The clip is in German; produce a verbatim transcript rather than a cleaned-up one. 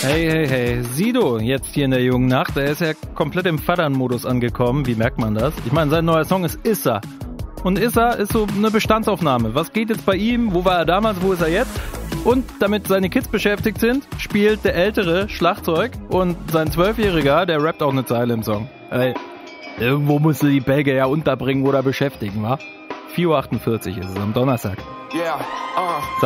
Hey, hey, hey, Sido jetzt hier in der jungen Nacht, der ist ja komplett im Vattern-Modus angekommen, wie merkt man das? Ich meine, sein neuer Song ist Issa. Und Issa ist so eine Bestandsaufnahme. Was geht jetzt bei ihm? Wo war er damals? Wo ist er jetzt? Und damit seine Kids beschäftigt sind, spielt der Ältere Schlagzeug und sein Zwölfjähriger, der rappt auch eine Zeile im Song. Ey, irgendwo musst du die Belgier ja unterbringen oder beschäftigen, wa? vier Uhr achtundvierzig ist es am Donnerstag. Yeah, uh.